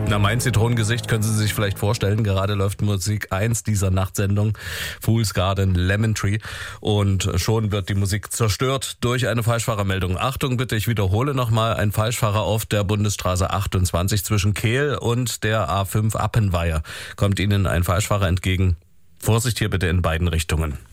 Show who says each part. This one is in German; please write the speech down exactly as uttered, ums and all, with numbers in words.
Speaker 1: Na, mein Zitronengesicht können Sie sich vielleicht vorstellen. Gerade läuft Musik eins dieser Nachtsendung, Fool's Garden, Lemon Tree. Und schon wird die Musik zerstört durch eine Falschfahrermeldung. Achtung bitte, ich wiederhole nochmal, ein Falschfahrer auf der Bundesstraße achtundzwanzig zwischen Kehl und der A fünf Appenweier. Kommt Ihnen ein Falschfahrer entgegen. Vorsicht hier bitte in beiden Richtungen.